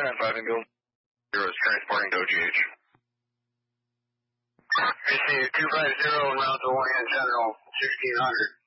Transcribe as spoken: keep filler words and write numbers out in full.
five ambulance. Zero is transporting to O G H. Receive two five zero, route to Orient General, sixteen hundred.